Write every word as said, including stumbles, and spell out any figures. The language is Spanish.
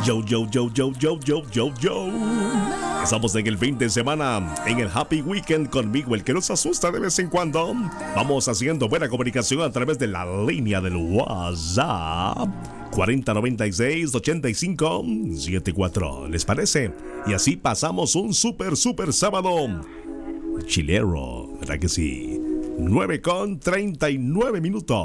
Yo, yo, yo, yo, yo, yo, yo, yo. Estamos en el fin de semana, en el Happy Weekend conmigo, el que nos asusta de vez en cuando. Vamos haciendo buena comunicación a través de la línea del WhatsApp. cuarenta noventa y seis ochenta y cinco setenta y cuatro. ¿Les parece? Y así pasamos un super, super sábado chilero, ¿verdad que sí? nueve con treinta y nueve minutos.